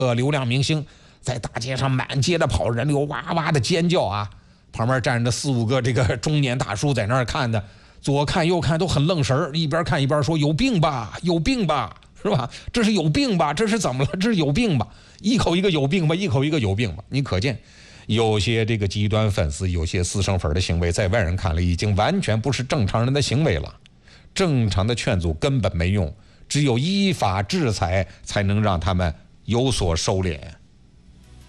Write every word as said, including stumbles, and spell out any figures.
呃流量明星在大街上满街的跑，人流哇哇的尖叫啊，旁边站着四五个这个中年大叔在那儿看的，左看右看都很愣神儿，一边看一边说有病吧，有病吧，是吧？这是有病吧？这是怎么了？这是有病吧？一口一个有病吧，一口一个有病吧。你可见，有些这个极端粉丝，有些私生粉的行为，在外人看来已经完全不是正常人的行为了。正常的劝阻根本没用，只有依法制裁才能让他们有所收敛。